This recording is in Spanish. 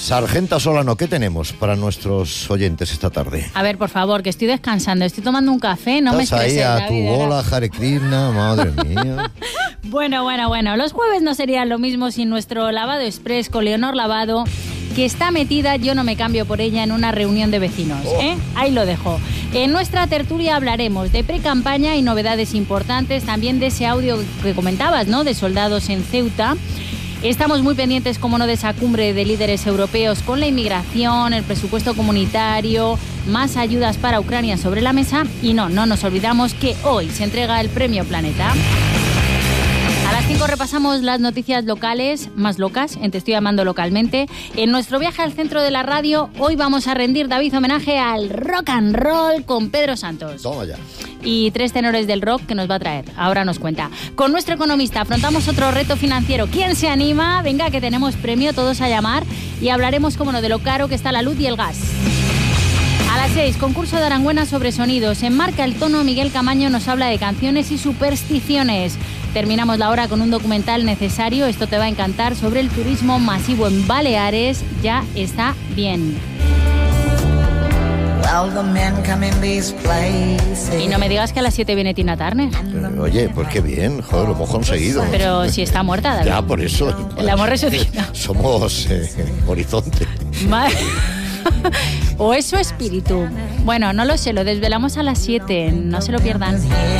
Sargenta Solano, ¿qué tenemos para nuestros oyentes esta tarde? A ver, por favor, que estoy descansando, estoy tomando un café, no me estreses. Estás ahí a tu bola, Hare Krishna, madre mía. Bueno, los jueves no serían lo mismo sin nuestro lavado express con Leonor Lavado, que está metida, yo no me cambio por ella, en una reunión de vecinos, ¿eh? Ahí lo dejo. En nuestra tertulia hablaremos de pre-campaña y novedades importantes, también de ese audio que comentabas, ¿no?, de soldados en Ceuta. Estamos muy pendientes, como no, de esa cumbre de líderes europeos con la inmigración, el presupuesto comunitario, más ayudas para Ucrania sobre la mesa. Y no nos olvidamos que hoy se entrega el Premio Planeta. A las 5 repasamos las noticias locales, más locas, Te estoy llamando localmente. En nuestro viaje al centro de la radio, hoy vamos a rendir, David, homenaje al rock and roll con Pedro Santos. Toma ya. Y 3 tenores del rock que nos va a traer. Ahora nos cuenta. Con nuestro economista afrontamos otro reto financiero. ¿Quién se anima? Venga, que tenemos premio, todos a llamar. Y hablaremos, como no, de lo caro que está la luz y el gas. A las 6, concurso de Arangüena sobre sonidos. En Marca el Tono, Miguel Camaño nos habla de canciones y supersticiones. Terminamos la hora con un documental necesario, esto te va a encantar, sobre el turismo masivo en Baleares. Ya está bien. Y no me digas que a las 7 viene Tina Turner. Oye, pues qué bien, joder, lo hemos conseguido. Pero si está muerta, David. Ya, por eso. La hemos resucitado. Somos Horizonte. O es su espíritu. Bueno, no lo sé, lo desvelamos a las 7, no se lo pierdan.